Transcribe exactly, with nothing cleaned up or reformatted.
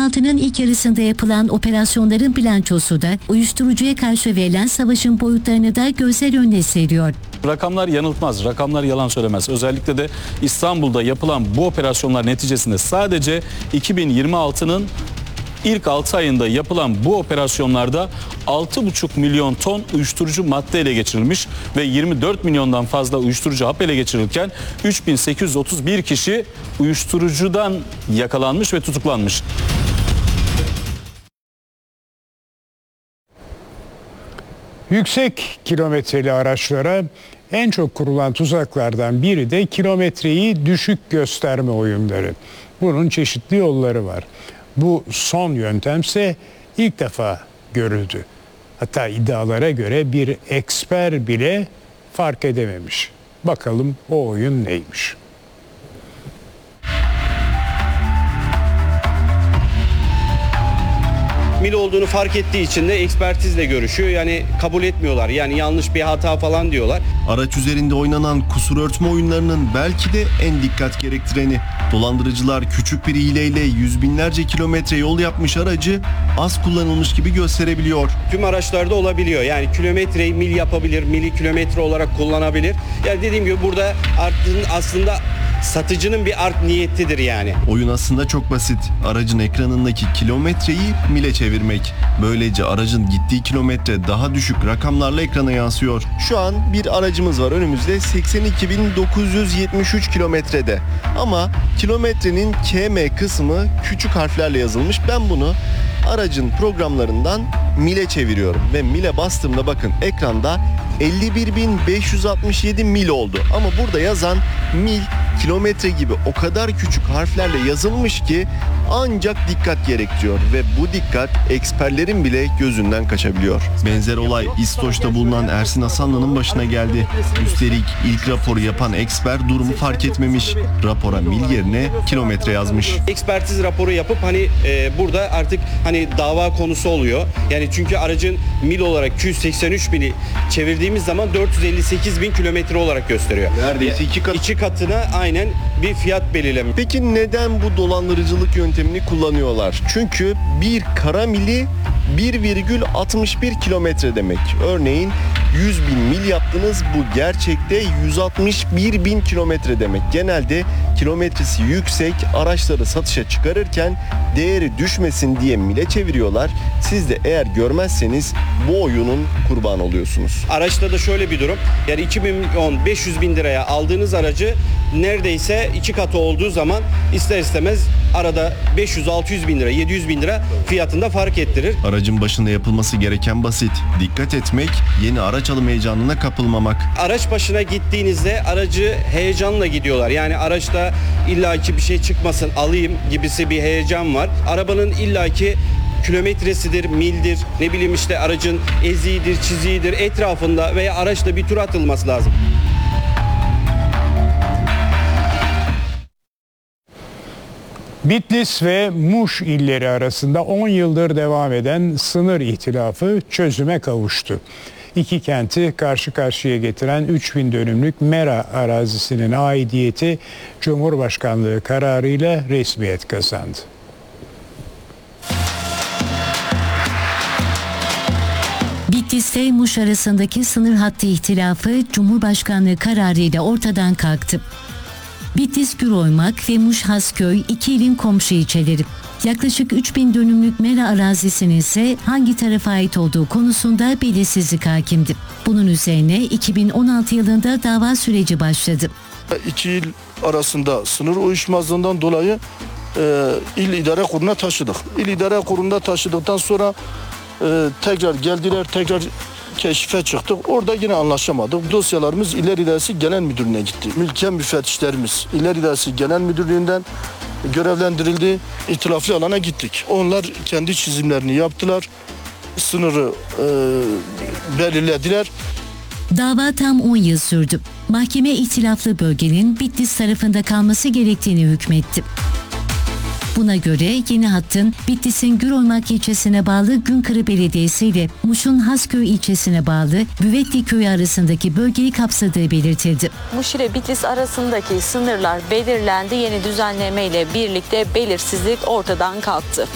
altının ilk yarısında yapılan operasyonların bilançosu da uyuşturucuya karşı verilen savaşın boyutlarını da gözler önüne seriyor. Rakamlar yanıltmaz, rakamlar yalan söylemez. Özellikle de İstanbul'da yapılan bu operasyonlar neticesinde sadece iki bin yirmi altının ilk altı ayında yapılan bu operasyonlarda altı buçuk milyon ton uyuşturucu madde ele geçirilmiş ve yirmi dört milyondan fazla uyuşturucu hap ele geçirilirken üç bin sekiz yüz otuz bir kişi uyuşturucudan yakalanmış ve tutuklanmış. Yüksek kilometreli araçlara en çok kurulan tuzaklardan biri de kilometreyi düşük gösterme oyunları. Bunun çeşitli yolları var. Bu son yöntemse ilk defa görüldü. Hatta iddialara göre bir eksper bile fark edememiş. Bakalım o oyun neymiş? Mil olduğunu fark ettiği için de ekspertizle görüşüyor. Yani kabul etmiyorlar. Yani yanlış bir hata falan diyorlar. Araç üzerinde oynanan kusur örtme oyunlarının belki de en dikkat gerektireni. Dolandırıcılar küçük bir hileyle yüz binlerce kilometre yol yapmış aracı az kullanılmış gibi gösterebiliyor. Tüm araçlarda olabiliyor. Yani kilometreyi mil yapabilir, mili kilometre olarak kullanabilir. Yani dediğim gibi burada aslında satıcının bir art niyetlidir yani. Oyun aslında çok basit. Aracın ekranındaki kilometreyi mile çevirmek. Böylece aracın gittiği kilometre daha düşük rakamlarla ekrana yansıyor. Şu an bir aracımız var önümüzde seksen iki bin dokuz yüz yetmiş üç kilometrede. Ama kilometrenin K M kısmı küçük harflerle yazılmış. Ben bunu aracın programlarından mile çeviriyorum ve mile bastığımda bakın ekranda elli bir bin beş yüz altmış yedi mil oldu. Ama burada yazan mil kilometre gibi o kadar küçük harflerle yazılmış ki ancak dikkat gerektiriyor ve bu dikkat eksperlerin bile gözünden kaçabiliyor. Benzer olay İstoç'ta bulunan Ersin Hasanlı'nın başına geldi. Üstelik ilk raporu yapan eksper durumu fark etmemiş. Rapora mil yerine kilometre yazmış. Ekspertiz raporu yapıp hani e, burada artık hani dava konusu oluyor. Yani çünkü aracın mil olarak iki yüz seksen üç bini çevirdiğimiz zaman dört yüz elli sekiz bin kilometre olarak gösteriyor. Neredeyse iki kat. İki katına aynen bir fiyat belirleme. Peki neden bu dolandırıcılık yöntemini kullanıyorlar? Çünkü bir kara mili bir virgül altmış bir kilometre demek. Örneğin yüz bin mil yaptınız, bu gerçekte yüz altmış bir bin kilometre demek. Genelde kilometresi yüksek araçları satışa çıkarırken değeri düşmesin diye mile çeviriyorlar. Siz de eğer görmezseniz bu oyunun kurbanı oluyorsunuz. Araçta da şöyle bir durum. Yani iki milyon beş yüz bin liraya aldığınız aracı neredeyse iki katı olduğu zaman ister istemez arada beş yüz altı yüz bin lira, yedi yüz bin lira fiyatında fark ettirir. Aracın başında yapılması gereken basit. Dikkat etmek, yeni araç alım heyecanına kapılmamak. Araç başına gittiğinizde aracı heyecanla gidiyorlar. Yani araçta illaki bir şey çıkmasın alayım gibisi bir heyecan var. Arabanın illaki kilometresidir, mildir, ne bileyim işte aracın eziğidir, çiziğidir etrafında veya araçta bir tur atılması lazım. Bitlis ve Muş illeri arasında on yıldır devam eden sınır ihtilafı çözüme kavuştu. İki kenti karşı karşıya getiren üç bin dönümlük Mera arazisinin aidiyeti Cumhurbaşkanlığı kararıyla resmiyet kazandı. Bitlis'te Muş arasındaki sınır hattı ihtilafı Cumhurbaşkanlığı kararıyla ortadan kalktı. Bitlis Güroymak ve Muş Hasköy iki ilin komşu ilçeleri. Yaklaşık üç bin dönümlük Mera arazisinin ise hangi tarafa ait olduğu konusunda belirsizlik hakimdi. Bunun üzerine iki bin on altı yılında dava süreci başladı. İki il arasında sınır uyuşmazlığından dolayı e, İl İdare Kurulu'na taşıdık. İl İdare Kurulu'nda taşıdıktan sonra e, tekrar geldiler, tekrar keşife çıktık. Orada yine anlaşamadık. Dosyalarımız İller İdaresi Genel Müdürlüğü'ne gitti. Mülkiye müfettişlerimiz İller İdaresi Genel Müdürlüğü'nden görevlendirildi. İtilaflı alana gittik. Onlar kendi çizimlerini yaptılar. Sınırı e, belirlediler. Dava tam on yıl sürdü. Mahkeme ihtilaflı bölgenin Bitlis tarafında kalması gerektiğini hükmetti. Buna göre yeni hattın Bitlis'in Güroymak ilçesine bağlı Günkırı Belediyesi ile Muş'un Hasköy ilçesine bağlı Büvetli Köyü arasındaki bölgeyi kapsadığı belirtildi. Muş ile Bitlis arasındaki sınırlar belirlendi. Yeni düzenleme ile birlikte belirsizlik ortadan kalktı.